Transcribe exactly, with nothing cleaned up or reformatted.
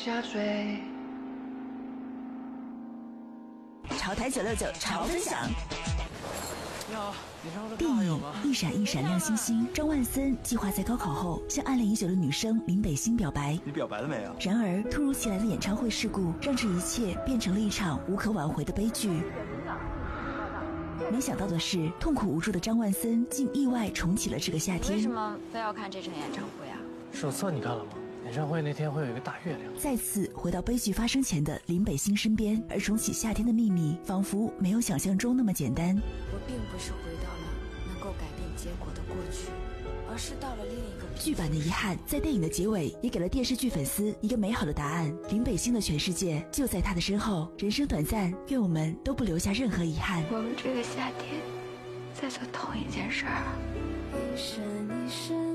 下坠。 潮台九六九潮分享。 你好，演唱会电影《一闪一闪亮星星》，张万森计划在高考后向暗恋已久的女生林北星表白。 你表白了没有？ 然而，突如其来的演唱会事故让这一切变成了一场无可挽回的悲剧。没想到的是，痛苦无助的张万森竟意外重启了这个夏天。 为什么非要看这场演唱会啊？ 手册你看了吗？演唱会那天会有一个大月亮。 再次回到悲剧发生前的林北星身边，而重启夏天的秘密仿佛没有想象中那么简单。 我并不是回到了能够改变结果的过去，而是到了另一个剧版的遗憾在电影的结尾也给了电视剧粉丝一个美好的答案。林北星的全世界就在他的身后，人生短暂，愿我们都不留下任何遗憾。 我们这个夏天在做同一件事儿。 一闪一闪